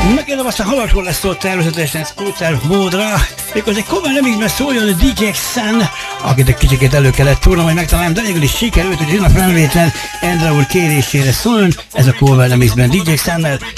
Megkérdem, aztán hallgatról lesz szó természetesen Scooter módra, mikor egy cover remixben szóljon a DJ Xen, akit egy kicsikét elő kellett túrnom, hogy megtalálom, de végül is sikerült, hogy a felvétel Endre úr kérésére szóljon, ez a cover remixben DJ Xennel.